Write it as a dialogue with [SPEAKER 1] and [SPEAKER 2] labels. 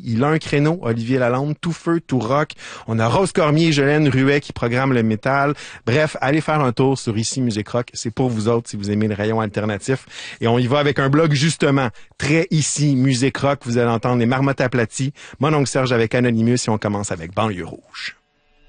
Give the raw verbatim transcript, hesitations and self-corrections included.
[SPEAKER 1] Il a un créneau, Olivier Lalonde, tout feu, tout rock. On a Rose Cormier et Jolène Ruet qui programment le métal. Bref, allez faire un tour sur Ici Musique Rock. C'est pour vous autres si vous aimez le rayon alternatif. Et on y va avec un blog justement très Ici Musique Rock. Vous allez entendre les Marmottes aplaties, Mon oncle Serge avec Anonymous et on commence avec Banlieue Rouge.